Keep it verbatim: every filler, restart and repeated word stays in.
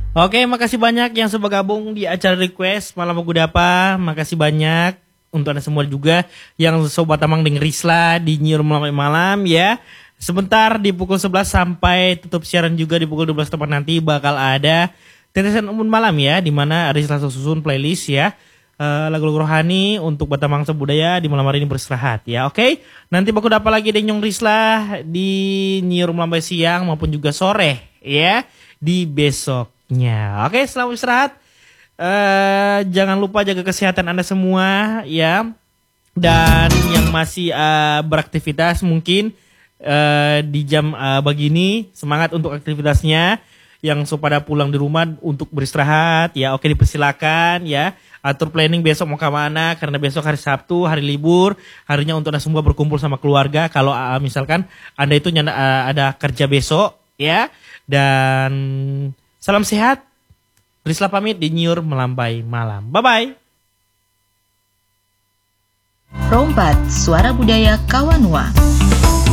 Oke, makasih banyak yang sudah gabung di acara request Malam Begudapa. Makasih banyak untuk Anda semua juga yang Sobat Amang dengan Risla di Nyur Malam Malam ya. Sebentar di pukul sebelas sampai tutup siaran juga di pukul dua belas tepat nanti bakal ada Tetesan Umun Malam ya, di mana Risla susun playlist ya. Uh, lagu-lagu rohani untuk Batamang Sebudaya di malam hari ini beristirahat ya. Oke, okay? Nanti bakal dapat lagi Denyong Risla di Nyur Malam siang maupun juga sore ya di besoknya. Oke, okay, selamat istirahat. Uh, jangan lupa jaga kesehatan Anda semua ya. Dan yang masih uh, beraktivitas mungkin uh, di jam uh, begini semangat untuk aktivitasnya. Yang so pada pulang di rumah untuk beristirahat ya, oke dipersilakan ya. Atur planning besok mau kemana, karena besok hari Sabtu, hari libur, harinya untuk Anda semua berkumpul sama keluarga. Kalau uh, misalkan Anda itu nyanda, uh, ada kerja besok ya. Dan salam sehat. Risla pamit di Nyur Melambai Malam. Bye-bye. Rompat, Suara Budaya Kawanua.